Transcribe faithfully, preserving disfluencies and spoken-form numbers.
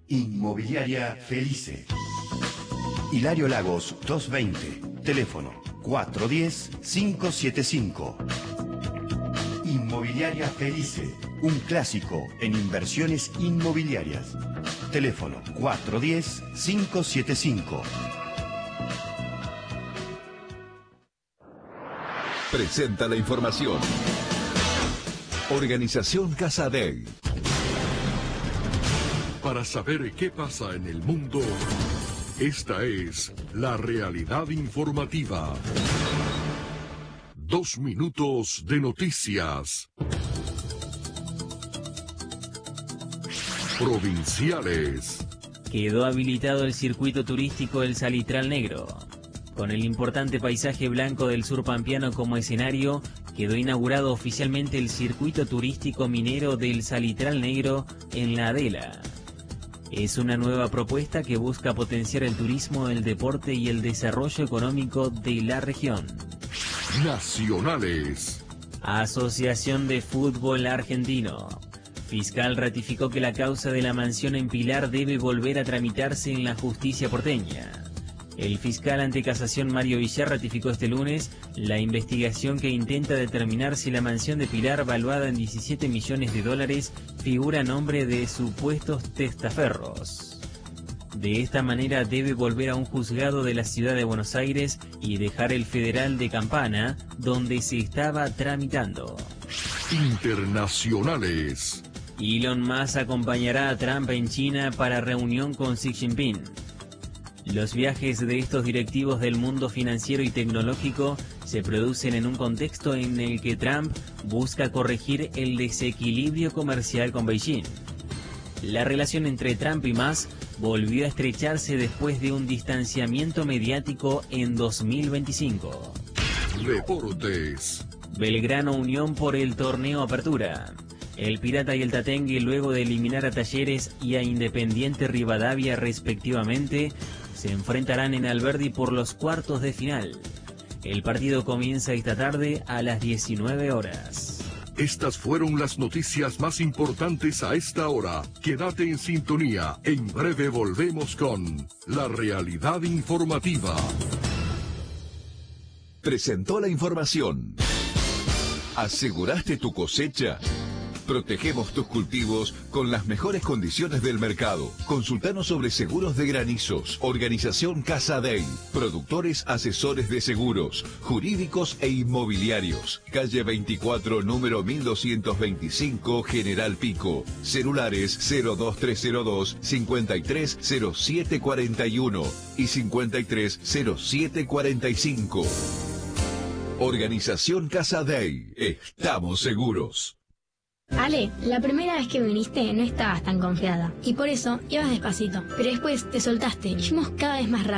Inmobiliaria Felice. Hilario Lagos doscientos veinte. Teléfono cuatro uno cero, cinco siete cinco. Inmobiliaria Felice. Un clásico en inversiones inmobiliarias. Teléfono cuatro uno cero, cinco siete cinco. Presenta la información. Organización Casa Dei. Para saber qué pasa en el mundo, esta es la realidad informativa. Dos minutos de noticias. Provinciales. Quedó habilitado el circuito turístico El Salitral Negro. Con el importante paisaje blanco del sur pampeano como escenario, quedó inaugurado oficialmente el circuito turístico minero del Salitral Negro en La Adela. Es una nueva propuesta que busca potenciar el turismo, el deporte y el desarrollo económico de la región. Nacionales. Asociación de Fútbol Argentino. Fiscal ratificó que la causa de la mansión en Pilar debe volver a tramitarse en la justicia porteña. El fiscal ante casación Mario Villar ratificó este lunes la investigación que intenta determinar si la mansión de Pilar, valuada en diecisiete millones de dólares, figura a nombre de supuestos testaferros. De esta manera debe volver a un juzgado de la ciudad de Buenos Aires y dejar el federal de Campana, donde se estaba tramitando. Internacionales. Elon Musk acompañará a Trump en China para reunión con Xi Jinping. Los viajes de estos directivos del mundo financiero y tecnológico se producen en un contexto en el que Trump busca corregir el desequilibrio comercial con Beijing. La relación entre Trump y Musk volvió a estrecharse después de un distanciamiento mediático en dos mil veinticinco. Deportes. Belgrano Unión por el torneo Apertura. El Pirata y el Tatengue, luego de eliminar a Talleres y a Independiente Rivadavia respectivamente, se enfrentarán en Alberdi por los cuartos de final. El partido comienza esta tarde a las diecinueve horas. Estas fueron las noticias más importantes a esta hora. Quédate en sintonía. En breve volvemos con la realidad informativa. Presentó la información. ¿Aseguraste tu cosecha? Protegemos tus cultivos con las mejores condiciones del mercado. Consultanos sobre seguros de granizos. Organización Casa Dei. Productores asesores de seguros, jurídicos e inmobiliarios. Calle veinticuatro, número mil doscientos veinticinco, General Pico. Celulares cero dos tres cero dos, cincuenta y tres cero siete cuarenta y uno y cincuenta y tres cero siete cuarenta y cinco. Organización Casa Dei. Estamos seguros. Ale, la primera vez que viniste no estabas tan confiada y por eso ibas despacito, pero después te soltaste y fuimos cada vez más rápido.